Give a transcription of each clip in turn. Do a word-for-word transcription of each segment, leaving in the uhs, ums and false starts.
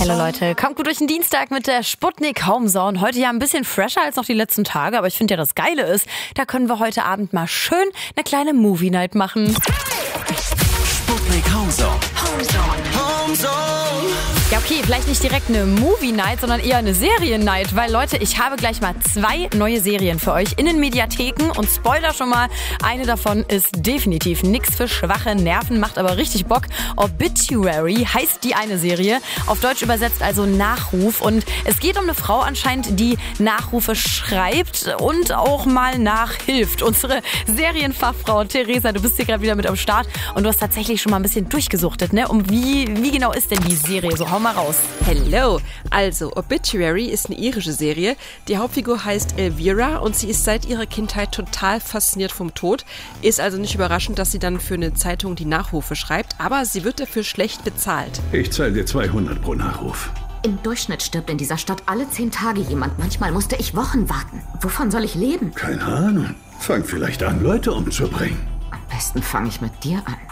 Hallo Leute, kommt gut durch den Dienstag mit der Sputnik Homezone. Heute ja ein bisschen fresher als noch die letzten Tage, aber ich finde ja, das Geile ist, da können wir heute Abend mal schön eine kleine Movie Night machen. Sputnik Homezone. Homezone. Homezone. Ja, okay, vielleicht nicht direkt eine Movie Night, sondern eher eine Serien Night, weil Leute, ich habe gleich mal zwei neue Serien für euch in den Mediatheken und Spoiler schon mal, eine davon ist definitiv nix für schwache Nerven, macht aber richtig Bock. Obituary heißt die eine Serie, auf Deutsch übersetzt also Nachruf, und es geht um eine Frau anscheinend, die Nachrufe schreibt und auch mal nachhilft. Unsere Serienfachfrau Theresa, du bist hier gerade wieder mit am Start und du hast tatsächlich schon mal ein bisschen durchgesuchtet, ne? Um wie, wie genau ist denn die Serie? So, hau mal raus. Hello! Also, Obituary ist eine irische Serie. Die Hauptfigur heißt Elvira und sie ist seit ihrer Kindheit total fasziniert vom Tod. Ist also nicht überraschend, dass sie dann für eine Zeitung die Nachrufe schreibt, aber sie wird dafür schlecht bezahlt. Ich zahle dir zweihundert pro Nachruf. Im Durchschnitt stirbt in dieser Stadt alle zehn Tage jemand. Manchmal musste ich Wochen warten. Wovon soll ich leben? Keine Ahnung. Fang vielleicht an, Leute umzubringen. Am besten fange ich mit dir an.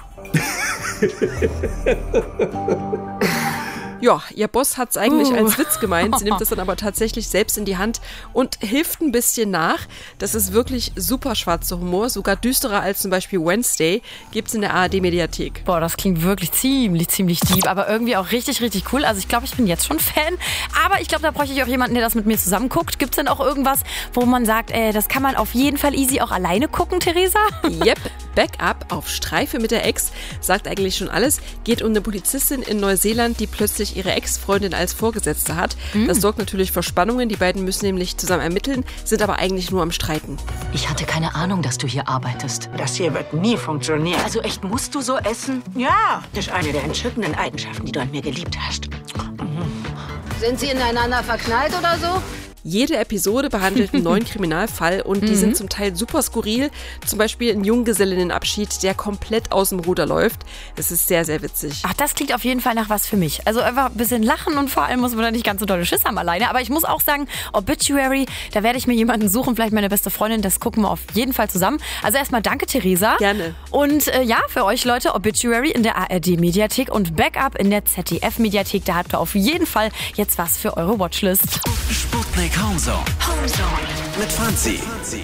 Ja, ihr Boss hat's eigentlich Uh. als Witz gemeint. Sie nimmt es dann aber tatsächlich selbst in die Hand und hilft ein bisschen nach. Das ist wirklich super schwarzer Humor, sogar düsterer als zum Beispiel Wednesday. Gibt's in der A R D-Mediathek. Boah, das klingt wirklich ziemlich, ziemlich deep, aber irgendwie auch richtig, richtig cool. Also ich glaube, ich bin jetzt schon Fan, aber ich glaube, da bräuchte ich auch jemanden, der das mit mir zusammen guckt. Gibt's denn auch irgendwas, wo man sagt, äh, das kann man auf jeden Fall easy auch alleine gucken, Theresa? Yep, Backup auf Streife mit der Ex sagt eigentlich schon alles. Geht um eine Polizistin in Neuseeland, die plötzlich ihre Ex-Freundin als Vorgesetzte hat. Mhm. Das sorgt natürlich für Spannungen. Die beiden müssen nämlich zusammen ermitteln, sind aber eigentlich nur am Streiten. Ich hatte keine Ahnung, dass du hier arbeitest. Das hier wird nie funktionieren. Also echt, musst du so essen? Ja, das ist eine der entzückenden Eigenschaften, die du an mir geliebt hast. Sind sie ineinander verknallt oder so? Jede Episode behandelt einen neuen Kriminalfall und die sind zum Teil super skurril. Zum Beispiel ein Junggesellinnenabschied, der komplett aus dem Ruder läuft. Das ist sehr, sehr witzig. Ach, das klingt auf jeden Fall nach was für mich. Also einfach ein bisschen lachen und vor allem muss man da nicht ganz so dolle Schiss haben alleine. Aber ich muss auch sagen, Obituary, da werde ich mir jemanden suchen, vielleicht meine beste Freundin, das gucken wir auf jeden Fall zusammen. Also erstmal danke, Theresa. Gerne. Und äh, ja, für euch Leute, Obituary in der A R D-Mediathek und Backup in der Z D F-Mediathek. Da habt ihr auf jeden Fall jetzt was für eure Watchlist. Sputnik Homezone. Homezone. Mit Franzi.